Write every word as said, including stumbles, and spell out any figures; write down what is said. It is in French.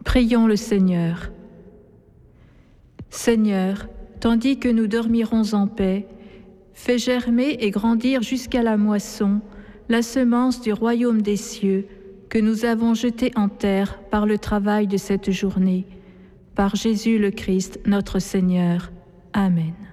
Prions le Seigneur. Seigneur, tandis que nous dormirons en paix, fais germer et grandir jusqu'à la moisson la semence du royaume des cieux que nous avons jetée en terre par le travail de cette journée. Par Jésus le Christ, notre Seigneur. Amen.